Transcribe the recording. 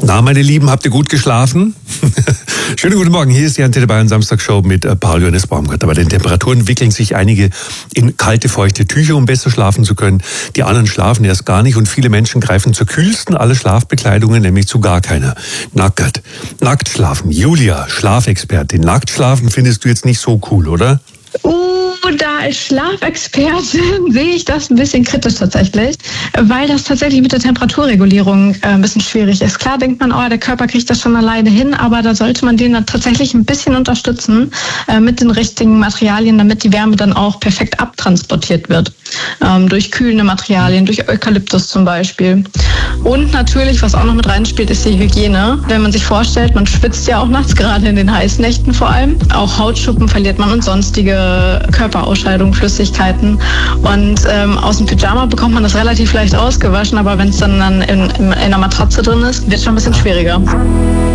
Na, meine Lieben, habt ihr gut geschlafen? Schönen guten Morgen, hier ist die Antenne Bayern Samstagsshow mit Paul Johannes Baumgart. Bei den Temperaturen wickeln sich einige in kalte, feuchte Tücher, um besser schlafen zu können. Die anderen schlafen erst gar nicht und viele Menschen greifen zur kühlsten aller Schlafbekleidungen, nämlich zu gar keiner. Nackt schlafen. Julia, Schlafexpertin. Nackt schlafen findest du jetzt nicht so cool, oder? Da als Schlafexpertin sehe ich das ein bisschen kritisch tatsächlich, weil das tatsächlich mit der Temperaturregulierung ein bisschen schwierig ist. Klar denkt man, der Körper kriegt das schon alleine hin, aber da sollte man den dann tatsächlich ein bisschen unterstützen mit den richtigen Materialien, damit die Wärme dann auch perfekt abtransportiert wird. Durch kühlende Materialien, durch Eukalyptus zum Beispiel. Und natürlich, was auch noch mit reinspielt, ist die Hygiene. Wenn man sich vorstellt, man schwitzt ja auch nachts, gerade in den heißen Nächten vor allem. Auch Hautschuppen verliert man und sonstige Körperausscheidungen, Flüssigkeiten. Und aus dem Pyjama bekommt man das relativ leicht ausgewaschen, aber wenn es dann in einer Matratze drin ist, wird es schon ein bisschen schwieriger.